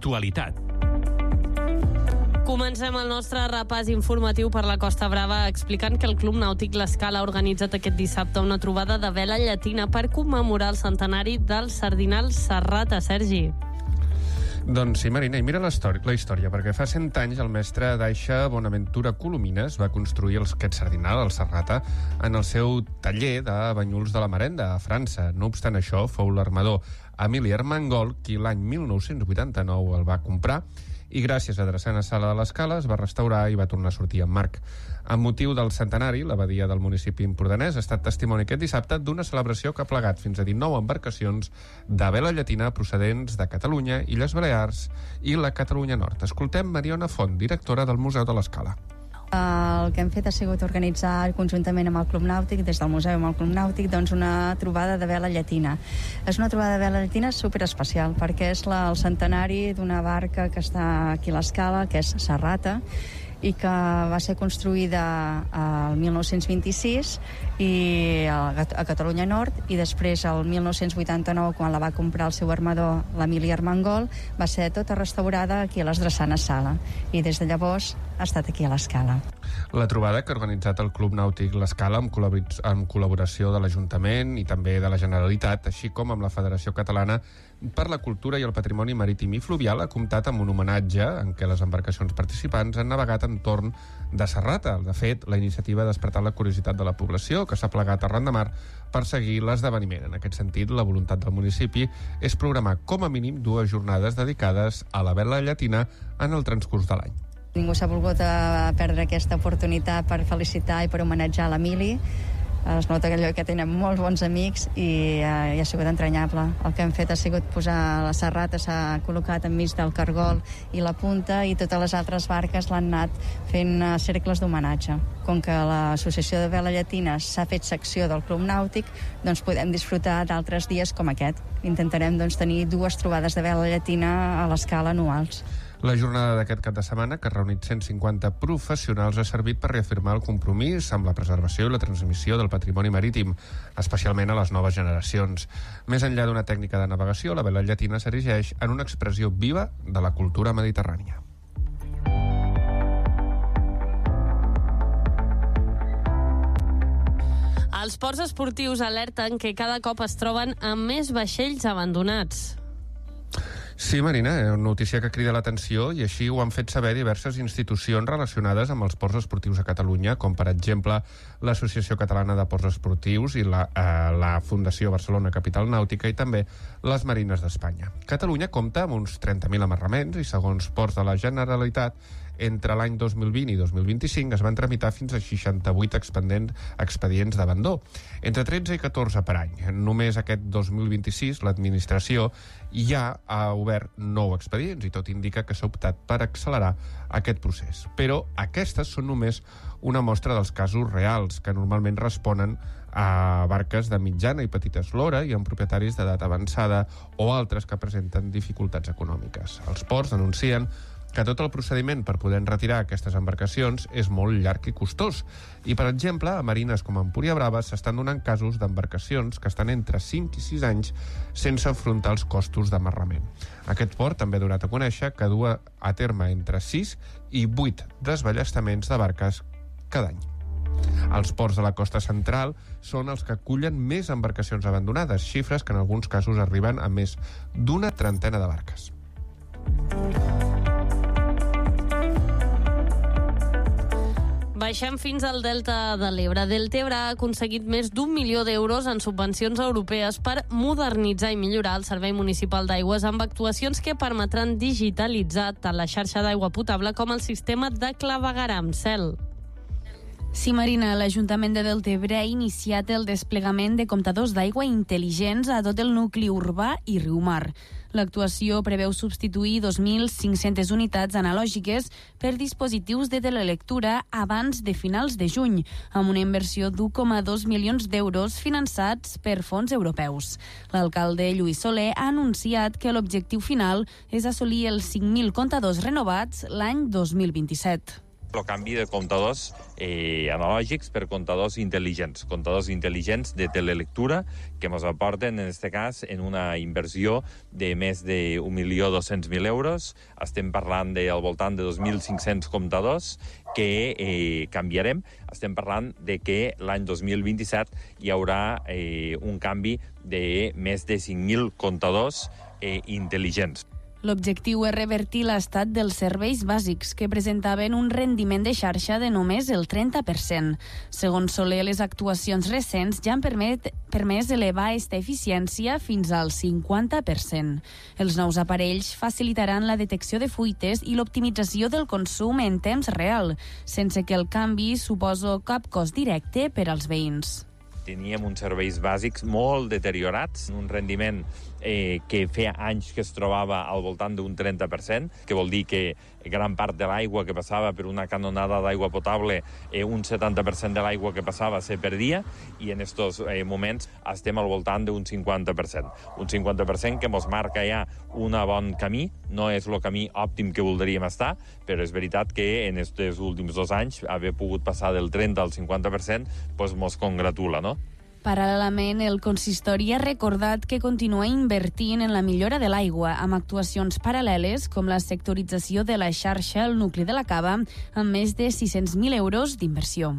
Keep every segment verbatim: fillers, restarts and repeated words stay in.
l'actualitat. Comencem el nostre repàs informatiu per la Costa Brava explicant que el Club Nàutic L'Escala ha organitzat aquest dissabte una trobada de vela llatina per commemorar el centenari del Sardinal Serrata. Sergi. Doncs sí, Marina, i mira la història, la història, perquè fa cent anys el mestre d'Aixa Bonaventura Colomines va construir el, aquest sardinal, el Serrata, en el seu taller de Banyuls de la Marenda, a França. No obstant això, fou l'armador Emili Armengol qui l'any mil nou-cents vuitanta-nou el va comprar i gràcies a Drassana Sala de l'Escala es va restaurar i va tornar a sortir en marc. Amb motiu del centenari, l'abadia del municipi empordanès ha estat testimoni aquest dissabte d'una celebració que ha plegat fins a dinou embarcacions de vela llatina procedents de Catalunya, Illes Balears i la Catalunya Nord. Escoltem Mariona Font, directora del Museu de l'Escala. El que hem fet ha sigut organitzar conjuntament amb el Club Nàutic, des del museu amb el Club Nàutic, doncs una trobada de vela llatina. És una trobada de vela llatina superespecial perquè és la, el centenari d'una barca que està aquí a l'Escala, que és Serrata, i que va ser construïda el mil nou-cents vint-i-sis i a, a Catalunya Nord, i després el mil nou-cents vuitanta-nou, quan la va comprar el seu armador l'Emili Armengol, va ser tota restaurada aquí a les Drassanes Sala, i des de llavors ha estat aquí a l'Escala. La trobada que ha organitzat el Club Nàutic L'Escala amb, col·labor amb col·laboració de l'Ajuntament i també de la Generalitat, així com amb la Federació Catalana per la Cultura i el Patrimoni Marítim i Fluvial, ha comptat amb un homenatge en què les embarcacions participants han navegat entorn de Serrata. De fet, la iniciativa ha despertat la curiositat de la població, que s'ha plegat arran de mar per seguir l'esdeveniment. En aquest sentit, la voluntat del municipi és programar com a mínim dues jornades dedicades a la vela llatina en el transcurs de l'any. Ningú s'ha volgut a perdre aquesta oportunitat per felicitar i per homenatjar l'Emili. Es nota que, que tenen molts bons amics i, eh, i ha sigut entranyable. El que hem fet ha sigut posar la Serrata, s'ha col·locat enmig del cargol i la punta, i totes les altres barques l'han anat fent uh, cercles d'homenatge. Com que l'Associació de Vela Llatina s'ha fet secció del Club Nàutic, doncs podem disfrutar d'altres dies com aquest. Intentarem doncs, tenir dues trobades de vela llatina a l'Escala anuals. La jornada d'aquest cap de setmana, que ha reunit cent cinquanta professionals, ha servit per reafirmar el compromís amb la preservació i la transmissió del patrimoni marítim, especialment a les noves generacions. Més enllà d'una tècnica de navegació, la vela llatina s'erigeix en una expressió viva de la cultura mediterrània. Els ports esportius alerten que cada cop es troben amb més vaixells abandonats. Sí, Marina, una notícia que crida l'atenció, i així ho han fet saber diverses institucions relacionades amb els ports esportius a Catalunya, com per exemple l'Associació Catalana de Ports Esportius i la, eh, la Fundació Barcelona Capital Nàutica i també les Marines d'Espanya. Catalunya compta amb uns trenta mil amarraments i, segons Ports de la Generalitat, entre l'any dos mil vint i dos mil vint-i-cinc es van tramitar fins a seixanta-vuit expedients d'abandó, entre tretze i catorze per any. Només aquest dos mil vint-i-sis l'administració ja ha obert nou expedients i tot indica que s'ha optat per accelerar aquest procés. Però aquestes són només una mostra dels casos reals, que normalment responen a barques de mitjana i petita eslora i amb propietaris d'edat avançada o altres que presenten dificultats econòmiques. Els ports denuncien que tot el procediment per poder retirar aquestes embarcacions és molt llarg i costós. I, per exemple, a marines com Empúria Brava s'estan donant casos d'embarcacions que estan entre cinc i sis anys sense afrontar els costos d'amarrament. Aquest port també ha donat a conèixer que du a terme entre sis i vuit desballestaments de barques cada any. Els ports de la costa central són els que acullen més embarcacions abandonades, xifres que en alguns casos arriben a més d'una trentena de barques. Baixem fins al Delta de l'Ebre. Deltebre ha aconseguit més d'un milió d'euros en subvencions europees per modernitzar i millorar el servei municipal d'aigües amb actuacions que permetran digitalitzar tant la xarxa d'aigua potable com el sistema de clavegueram. Cel. Sí, Marina, l'Ajuntament de Deltebre ha iniciat el desplegament de comptadors d'aigua intel·ligents a tot el nucli urbà i Riumar. L'actuació preveu substituir dos mil cinc-centes unitats analògiques per dispositius de telelectura abans de finals de juny, amb una inversió d'u coma dos milions d'euros finançats per fons europeus. L'alcalde Lluís Soler ha anunciat que l'objectiu final és assolir els cinc mil comptadors renovats l'any dos mil vint-i-set. El canvi de comptadors eh, analògics per comptadors intel·ligents, comptadors intel·ligents de telelectura que ens aporten, en aquest cas, en una inversió de més d'un milió dos-cents mil euros. Estem parlant del voltant de dos mil cinc-cents comptadors que eh, canviarem. Estem parlant de que l'any dos mil vint-i-set hi haurà eh, un canvi de més de cinc mil comptadors eh, intel·ligents. L'objectiu és revertir l'estat dels serveis bàsics, que presentaven un rendiment de xarxa de només el trenta per cent. Segons Soler, les actuacions recents ja han permet, permès elevar aquesta eficiència fins al cinquanta per cent. Els nous aparells facilitaran la detecció de fuites i l'optimització del consum en temps real, sense que el canvi suposi cap cost directe per als veïns. Teníem uns serveis bàsics molt deteriorats, un rendiment eh, que feia anys que es trobava al voltant d'un trenta per cent, que vol dir que gran part de l'aigua que passava per una canonada d'aigua potable, eh, un setanta per cent de l'aigua que passava se perdia, i en aquests eh, moments estem al voltant d'un cinquanta per cent. Un cinquanta per cent que ens marca ja un bon camí, no és el camí òptim que voldríem estar, però és veritat que en aquests últims dos anys haver pogut passar del trenta al cinquanta per cent doncs ens congratula, no? Paral·lelament, el consistori ha recordat que continua invertint en la millora de l'aigua, amb actuacions paral·leles com la sectorització de la xarxa al nucli de la Cava, amb més de sis-cents mil euros d'inversió.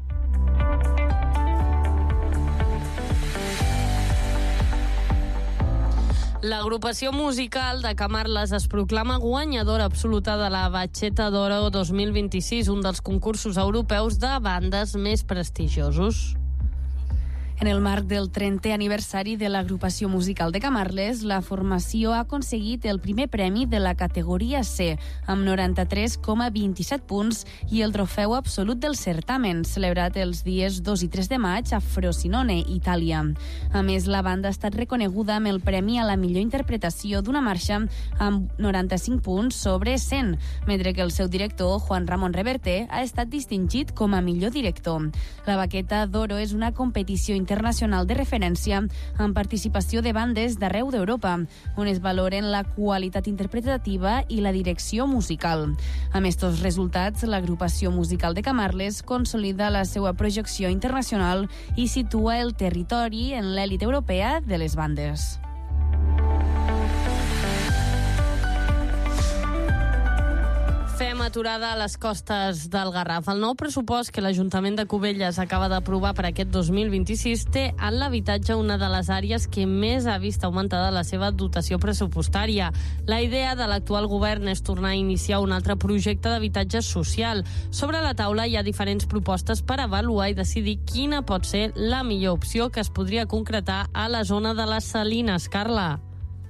L'agrupació musical de Camarles es proclama guanyadora absoluta de la Bacheta d'Oro dos mil vint-i-sis, un dels concursos europeus de bandes més prestigiosos. En el marc del trentè aniversari de l'agrupació musical de Camarles, la formació ha aconseguit el primer premi de la categoria C, amb noranta-tres coma vint-i-set punts, i el trofeu absolut del certamen, celebrat els dies dos i tres de maig a Frosinone, Itàlia. A més, la banda ha estat reconeguda amb el premi a la millor interpretació d'una marxa amb noranta-cinc punts sobre cent, mentre que el seu director, Juan Ramon Reverter, ha estat distingit com a millor director. La Baqueta d'Oro és una competició internacional de referència amb participació de bandes d'arreu d'Europa, on es valoren la qualitat interpretativa i la direcció musical. Amb estos resultats, l'agrupació musical de Camarles consolida la seva projecció internacional i situa el territori en l'elit europea de les bandes. Fem aturada a les costes del Garraf. El nou pressupost que l'Ajuntament de Cubelles acaba d'aprovar per aquest dos mil vint-i-sis té en l'habitatge una de les àrees que més ha vist augmentada la seva dotació pressupostària. La idea de l'actual govern és tornar a iniciar un altre projecte d'habitatge social. Sobre la taula hi ha diferents propostes per avaluar i decidir quina pot ser la millor opció que es podria concretar a la zona de les Salines. Carla.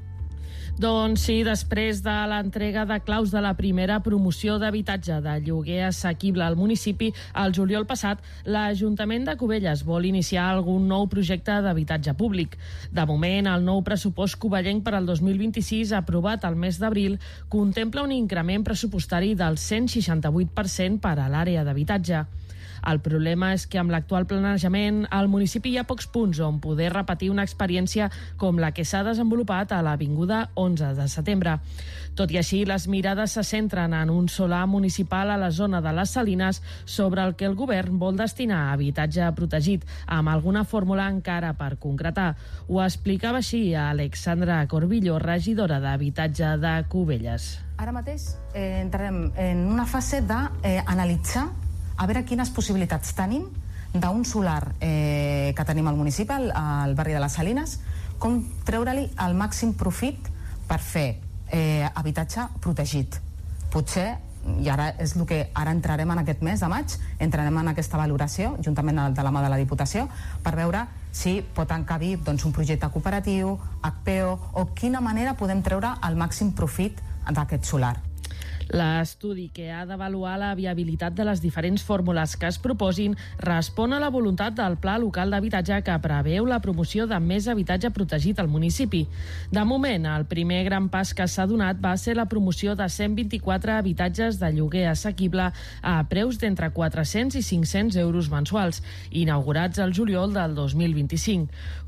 Doncs sí, després de l'entrega de claus de la primera promoció d'habitatge de lloguer assequible al municipi, el juliol passat, l'Ajuntament de Cubelles vol iniciar algun nou projecte d'habitatge públic. De moment, el nou pressupost covellenc per al dos mil vint-i-sis, aprovat al mes d'abril, contempla un increment pressupostari del cent seixanta-vuit per cent per a l'àrea d'habitatge. El problema és que amb l'actual planejament al municipi hi ha pocs punts on poder repetir una experiència com la que s'ha desenvolupat a l'Avinguda onze de setembre. Tot i així, les mirades se centren en un solar municipal a la zona de les Salines sobre el que el govern vol destinar a habitatge protegit, amb alguna fórmula encara per concretar. Ho explicava així a Alexandra Corbillo, regidora d'Habitatge de Cubelles. Ara mateix eh, entrarem en una fase d'analitzar eh, a veure quines possibilitats tenim d'un solar eh, que tenim al municipi, al, al barri de les Salines, com treure-li el màxim profit per fer eh, habitatge protegit. Potser, i ara és el que ara entrarem en aquest mes de maig, entrarem en aquesta valoració, juntament de la mà de la Diputació, per veure si pot encabir doncs, un projecte cooperatiu, H P O, o quina manera podem treure el màxim profit d'aquest solar. L'estudi, que ha d'avaluar la viabilitat de les diferents fórmules que es proposin, respon a la voluntat del Pla Local d'Habitatge, que preveu la promoció de més habitatge protegit al municipi. De moment, el primer gran pas que s'ha donat va ser la promoció de cent vint-i-quatre habitatges de lloguer assequible a preus d'entre quatre-cents i cinc-cents euros mensuals, inaugurats el juliol del dos mil vint-i-cinc.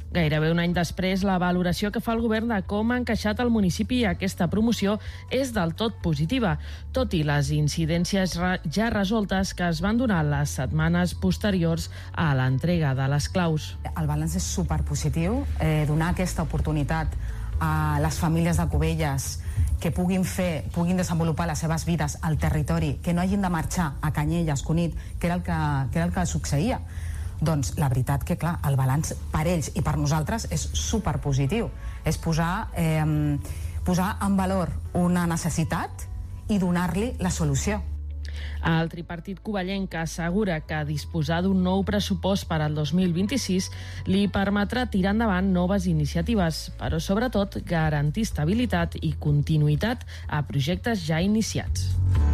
Gairebé un any després, la valoració que fa el govern de com ha encaixat el municipi aquesta promoció és del tot positiva, tot i les incidències ja resoltes que es van donar les setmanes posteriors a l'entrega de les claus. El balanç és superpositiu, eh, donar aquesta oportunitat a les famílies de Cubelles que puguin fer, puguin desenvolupar les seves vides al territori, que no hagin de marxar a Canyelles, Cunit, que era el que, que, era el que succeïa. Doncs la veritat que, clar, el balanç per ells i per nosaltres és superpositiu. És posar, eh, posar en valor una necessitat i donar-li la solució. El tripartit covellenc assegura que disposar d'un nou pressupost per al dos mil vint-i-sis li permetrà tirar endavant noves iniciatives, però sobretot garantir estabilitat i continuïtat a projectes ja iniciats.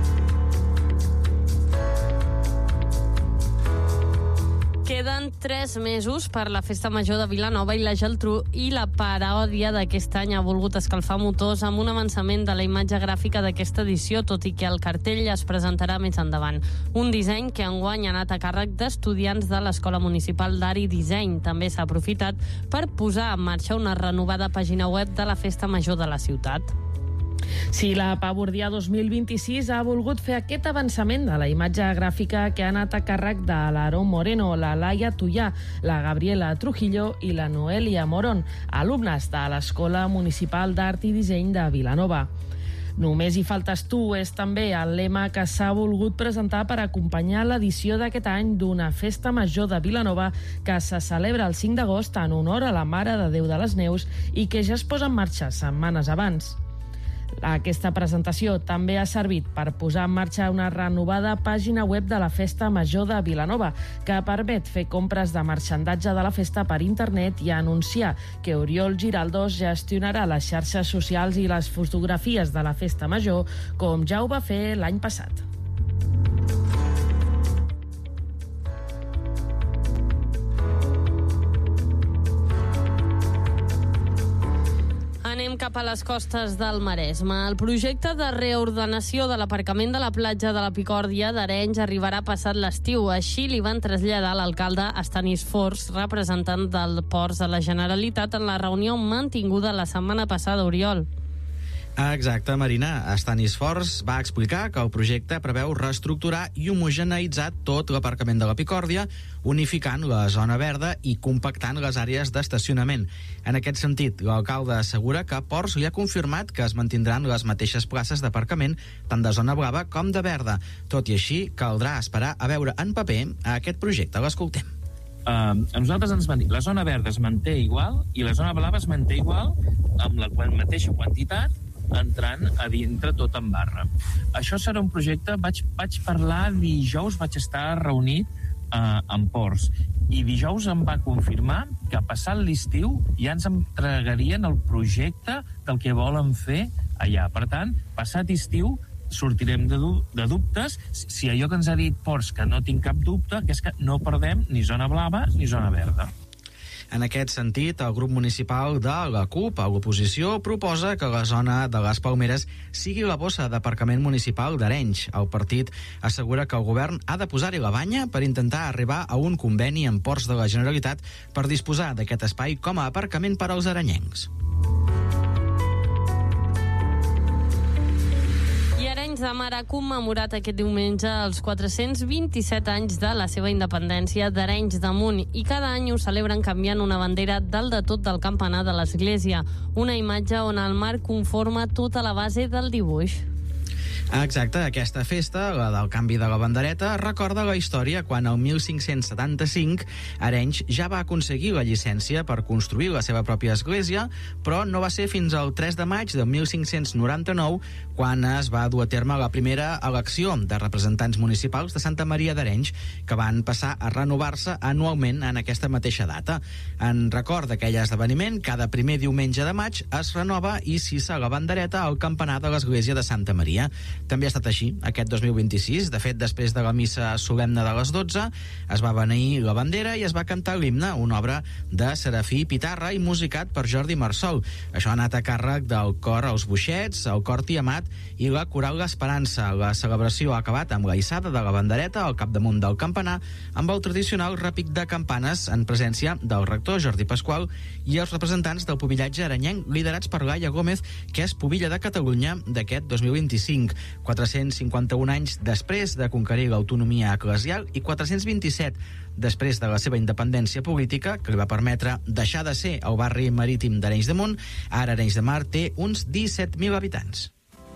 Queden tres mesos per la Festa Major de Vilanova i la Geltrú i la paròdia d'aquest any ha volgut escalfar motors amb un avançament de la imatge gràfica d'aquesta edició, tot i que el cartell es presentarà més endavant. Un disseny que enguany ha anat a càrrec d'estudiants de l'Escola Municipal d'Art i Disseny. També s'ha aprofitat per posar en marxa una renovada pàgina web de la Festa Major de la ciutat. Sí, la Pavordia dos mil vint-i-sis ha volgut fer aquest avançament de la imatge gràfica que ha anat a càrrec de l'Aaron Moreno, la Laia Tuyà, la Gabriela Trujillo i la Noelia Moron, alumnes de l'Escola Municipal d'Art i Disseny de Vilanova. Només hi faltes tu és també el lema que s'ha volgut presentar per acompanyar l'edició d'aquest any d'una Festa Major de Vilanova que se celebra el cinc d'agost en honor a la Mare de Déu de les Neus i que ja es posa en marxa setmanes abans. Aquesta presentació també ha servit per posar en marxa una renovada pàgina web de la Festa Major de Vilanova, que permet fer compres de marxandatge de la festa per internet i anunciar que Oriol Giraldos gestionarà les xarxes socials i les fotografies de la Festa Major, com ja ho va fer l'any passat. Anem cap a les costes del Maresme. El projecte de reordenació de l'aparcament de la platja de la Picòrdia d'Arenys arribarà passat l'estiu. Així li van traslladar a l'alcalde Estanis Forns, representant del Ports de la Generalitat, en la reunió mantinguda la setmana passada, Oriol. Exacte, Marina. Estanis Forns va explicar que el projecte preveu reestructurar i homogeneïtzar tot l'aparcament de la Picòrdia, unificant la zona verda i compactant les àrees d'estacionament. En aquest sentit, l'alcalde assegura que Ports li ha confirmat que es mantindran les mateixes places d'aparcament tant de zona blava com de verda. Tot i així, caldrà esperar a veure en paper aquest projecte. L'escoltem. Uh, a nosaltres ens van dir la zona verda es manté igual i la zona blava es manté igual amb la mateixa quantitat entrant a dintre tot en barra. Això serà un projecte, vaig, vaig parlar dijous, vaig estar reunit eh, amb Ports, i dijous em va confirmar que passat l'estiu ja ens entregarien el projecte del que volen fer allà. Per tant, passat estiu sortirem de, du de dubtes. Si allò que ens ha dit Ports, que no tinc cap dubte, que és que no perdem ni zona blava ni zona verda. En aquest sentit, el grup municipal de la CUP, a l'oposició, proposa que la zona de les Palmeres sigui la bossa d'aparcament municipal d'Arenys. El partit assegura que el govern ha de posar-hi la banya per intentar arribar a un conveni amb Ports de la Generalitat per disposar d'aquest espai com a aparcament per als arenyencs. Arenys de Mar ha commemorat aquest diumenge els quatre-cents vint-i-set anys de la seva independència d'Arenys de Munt i cada any ho celebren canviant una bandera dalt de tot del campanar de l'església, una imatge on el mar conforma tota la base del dibuix. Exacte, aquesta festa, la del canvi de la bandereta, recorda la història quan el mil cinc-cents setanta-cinc Arenys ja va aconseguir la llicència per construir la seva pròpia església, però no va ser fins al tres de maig de mil cinc-cents noranta-nou quan es va dur a terme la primera elecció de representants municipals de Santa Maria d'Arenys, que van passar a renovar-se anualment en aquesta mateixa data. En record d'aquell esdeveniment, cada primer diumenge de maig es renova i s'hissa la bandereta al campanar de l'església de Santa Maria. també ha estat així aquest dos mil vint-i-sis. De fet, després de la missa solemne de les dotze, es va beneir la bandera i es va cantar l'himne, una obra de Serafí Pitarra i musicat per Jordi Marsol. Això ha anat a càrrec del cor Els Boixets, el cor Tiamat i la coral L'Esperança. La celebració ha acabat amb la hissada de la bandereta al capdamunt del campanar, amb el tradicional repic de campanes en presència del rector Jordi Pasqual i els representants del pubillatge aranyenc liderats per Laia Gómez, que és pubilla de Catalunya d'aquest dos mil vint-i-cinc. quatre-cents cinquanta-un anys després de conquerir l'autonomia eclesial i quatre-cents vint-i-set després de la seva independència política, que li va permetre deixar de ser el barri marítim d'Arenys de Munt, ara Arenys de Mar té uns disset mil habitants.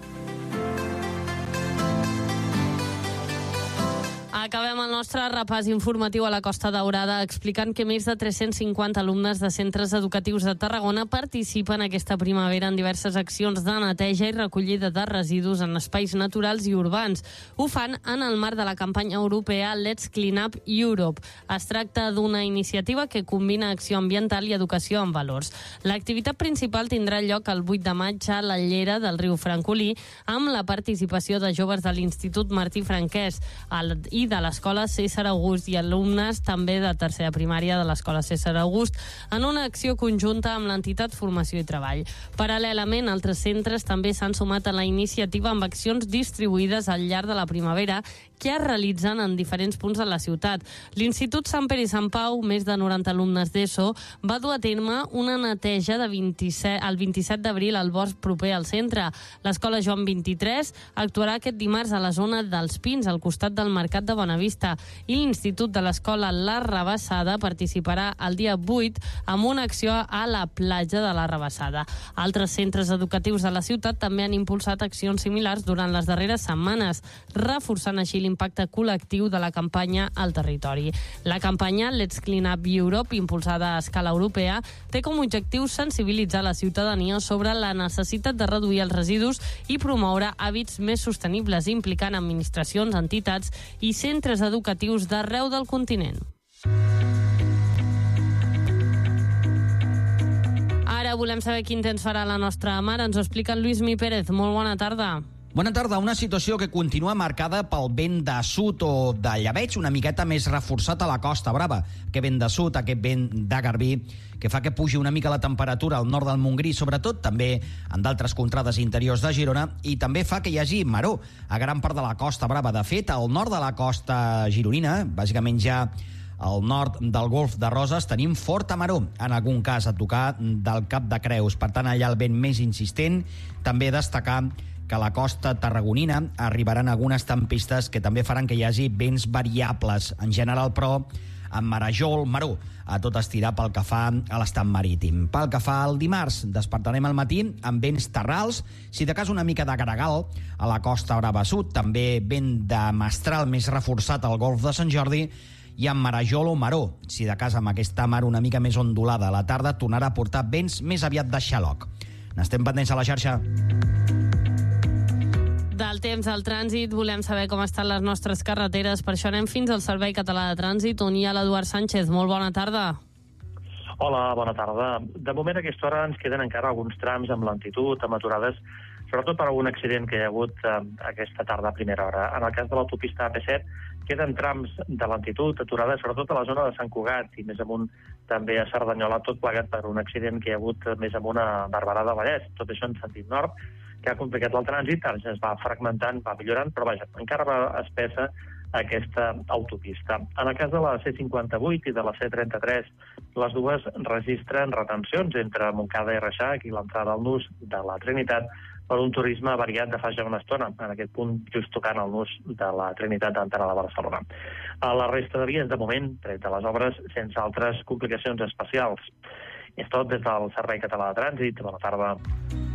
Acabem el nostre repàs informatiu a la Costa Daurada explicant que més de tres-cents cinquanta alumnes de centres educatius de Tarragona participen aquesta primavera en diverses accions de neteja i recollida de residus en espais naturals i urbans. Ho fan en el marc de la campanya europea Let's Clean Up Europe. Es tracta d'una iniciativa que combina acció ambiental i educació en valors. L'activitat principal tindrà lloc el vuit de maig a la llera del riu Francolí amb la participació de joves de l'Institut Martí Franquès i de l'Escola César August i alumnes també de tercera primària de l'Escola César August en una acció conjunta amb l'entitat Formació i Treball. Paral·lelament, altres centres també s'han sumat a la iniciativa amb accions distribuïdes al llarg de la primavera que es realitzen en diferents punts de la ciutat. L'Institut Sant Pere i Sant Pau, més de noranta alumnes d'ESO, va dur a terme una neteja de vint-i-set, el vint-i-set d'abril al bosc proper al centre. L'Escola Joan vint-i-tres actuarà aquest dimarts a la zona dels Pins, al costat del Mercat de Bonavista, i l'Institut de l'Escola La Rabassada participarà el dia vuit amb una acció a la platja de la Rabassada. Altres centres educatius de la ciutat també han impulsat accions similars durant les darreres setmanes, reforçant així l'impacte col·lectiu de la campanya al territori. La campanya Let's Clean Up Europe, impulsada a escala europea, té com a objectiu sensibilitzar la ciutadania sobre la necessitat de reduir els residus i promoure hàbits més sostenibles, implicant administracions, entitats i centres educatius d'arreu del continent. Ara volem saber quin temps farà la nostra mare. Ens ho explica en Lluís Mi Pérez. Molt bona tarda. Bona tarda. Una situació que continua marcada pel vent de sud o de llebeig, una miqueta més reforçat a la Costa Brava. Aquest vent de sud, aquest vent de Garbí, que fa que pugi una mica la temperatura al nord del Montgrí, sobretot també en d'altres contrades interiors de Girona, i també fa que hi hagi maror a gran part de la Costa Brava. De fet, al nord de la costa gironina, bàsicament ja al nord del Golf de Roses, tenim forta maror, en algun cas a tocar del Cap de Creus. Per tant, allà el vent més insistent. També destacar que a la costa tarragonina arribaran algunes tempistes que també faran que hi hagi vents variables. En general, però, amb marejol, maror, a tot estirar pel que fa a l'estat marítim. Pel que fa al dimarts, despertarem al matí amb vents terrals, si de cas una mica de gregal a la Costa Brava Sud, també vent de mestral més reforçat al Golf de Sant Jordi, i amb marejol o maror, si de cas amb aquesta mar una mica més ondulada a la tarda, tornarà a portar vents més aviat de xaloc. N'estem pendents a la xarxa. Del temps al trànsit, volem saber com estan les nostres carreteres. Per això anem fins al Servei Català de Trànsit, on hi ha l'Eduard Sánchez. Molt bona tarda. Hola, bona tarda. De moment a aquesta hora ens queden encara alguns trams amb lentitud, amb aturades, sobretot per algun accident que hi ha hagut eh, aquesta tarda a primera hora. En el cas de l'autopista A P set, queden trams de lentitud, aturades, sobretot a la zona de Sant Cugat i més amunt també a Cerdanyola, tot plegat per un accident que hi ha hagut més amunt a Barberà del Vallès. Tot això en sentit nord, que ha complicat el trànsit, ara es va fragmentant, va millorant, però vaja, encara va espessa aquesta autopista. En el cas de la C cinquanta-vuit i de la C trenta-tres, les dues registren retencions entre Montcada i Reixac i l'entrada al nus de la Trinitat per un turisme variat de fa ja una estona, en aquest punt just tocant el nus de la Trinitat d'entrada a Barcelona. A la resta de vies, de moment, tret de les obres, sense altres complicacions especials. És tot des del Servei Català de Trànsit. Bona tarda.